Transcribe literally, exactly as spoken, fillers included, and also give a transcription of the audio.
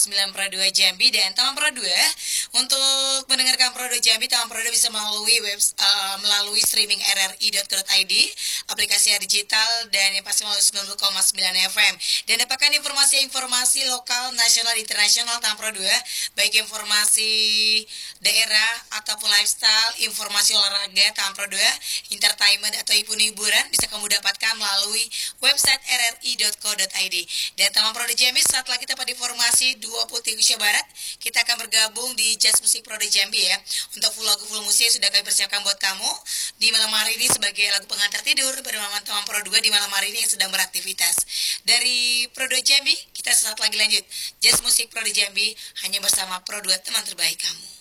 sembilan Pro dua Jambi dan Taman Pro dua. Untuk mendengarkan Pro dua Jambi, Taman Pro dua bisa melalui web uh, melalui streaming r r i dot co dot i d, aplikasi digital, dan yang pasti melalui sembilan puluh koma sembilan F M. Dan dapatkan informasi-informasi lokal, nasional, internasional Taman Pro dua, baik informasi daerah ataupun lifestyle, informasi olahraga Taman Pro dua, entertainment atau hiburan bisa kamu dapatkan melalui website r r i dot co dot i d. Dan Taman Pro dua Jambi saat lagi tepat di formasi dua puluh tiga Indonesia Barat, kita akan bergabung di Jazz Musik Pro dua Jambi ya. Untuk full lagu full musik sudah kami persiapkan buat kamu di malam hari ini sebagai lagu pengantar tidur bersama Taman Pro dua di malam hari ini yang sedang beraktivitas. Dari Pro dua Jambi, kita sesaat lagi lanjut Jazz Musik Pro dua Jambi hanya bersama Pro dua, teman terbaik kamu.